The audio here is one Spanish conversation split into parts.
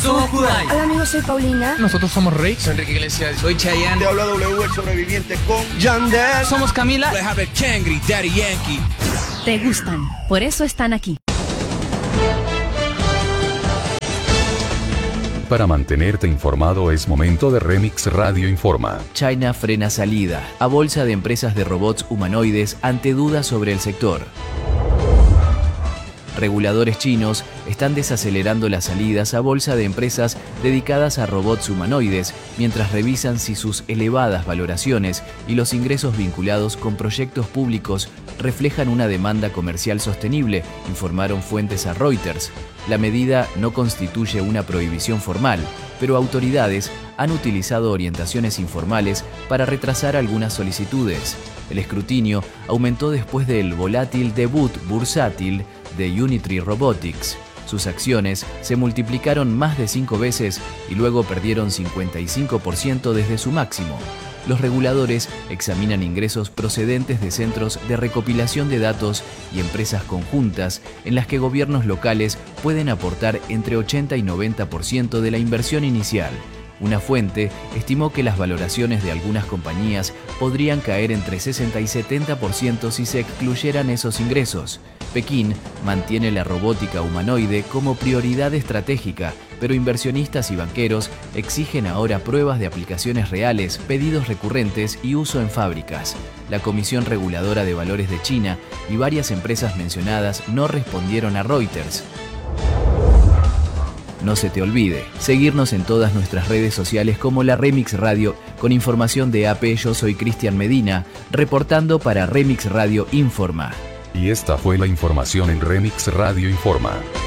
somos Kudai. Hola amigos, soy Paulina. Nosotros somos Rey. Soy Enrique Iglesias. Soy Chayanne. Te habla W, el sobreviviente con Yandel. Somos Camila. Daddy Yankee. Te gustan, por eso están aquí. Para mantenerte informado es momento de Remix Radio Informa. China frena salida a bolsa de empresas de robots humanoides ante dudas sobre el sector. Reguladores chinos están desacelerando las salidas a bolsa de empresas dedicadas a robots humanoides mientras revisan si sus elevadas valoraciones y los ingresos vinculados con proyectos públicos reflejan una demanda comercial sostenible, informaron fuentes a Reuters. La medida no constituye una prohibición formal, pero autoridades han utilizado orientaciones informales para retrasar algunas solicitudes. El escrutinio aumentó después del volátil debut bursátil de Unitree Robotics. Sus acciones se multiplicaron más de 5 veces y luego perdieron 55% desde su máximo. Los reguladores examinan ingresos procedentes de centros de recopilación de datos y empresas conjuntas en las que gobiernos locales pueden aportar entre 80 y 90% de la inversión inicial. Una fuente estimó que las valoraciones de algunas compañías podrían caer entre 60 y 70% si se excluyeran esos ingresos. Pekín mantiene la robótica humanoide como prioridad estratégica, pero inversionistas y banqueros exigen ahora pruebas de aplicaciones reales, pedidos recurrentes y uso en fábricas. La Comisión Reguladora de Valores de China y varias empresas mencionadas no respondieron a Reuters. No se te olvide, seguirnos en todas nuestras redes sociales como la Remix Radio, con información de AP. Yo soy Cristian Medina, reportando para Remix Radio Informa. Y esta fue la información en Remix Radio Informa.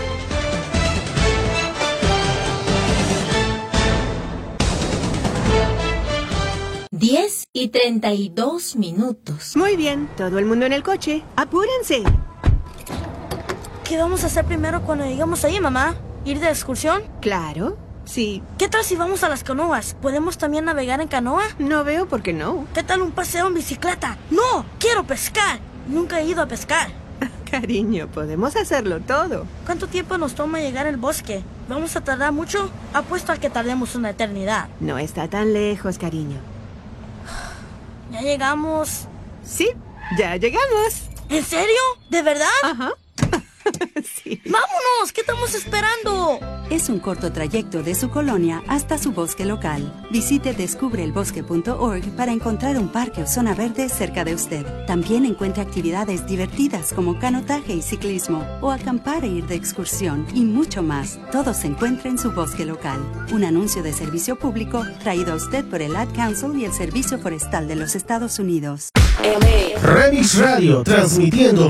Diez y 32 minutos. Muy bien, todo el mundo en el coche. ¡Apúrense! ¿Qué vamos a hacer primero cuando lleguemos ahí, mamá? ¿Ir de excursión? Claro, sí. ¿Qué tal si vamos a las canoas? ¿Podemos también navegar en canoa? No veo por qué no. ¿Qué tal un paseo en bicicleta? ¡No! ¡Quiero pescar! Nunca he ido a pescar. Cariño, podemos hacerlo todo. ¿Cuánto tiempo nos toma llegar al bosque? ¿Vamos a tardar mucho? Apuesto a que tardemos una eternidad. No está tan lejos, cariño. ¿Ya llegamos? Sí, ya llegamos. ¿En serio? ¿De verdad? Ajá. Sí. ¡Vámonos! ¿Qué estamos esperando? Es un corto trayecto de su colonia hasta su bosque local. Visite descubreelbosque.org para encontrar un parque o zona verde cerca de usted. También encuentre actividades divertidas como canotaje y ciclismo, o acampar e ir de excursión, y mucho más. Todo se encuentra en su bosque local. Un anuncio de servicio público traído a usted por el Ad Council y el Servicio Forestal de los Estados Unidos. Remix Radio, transmitiendo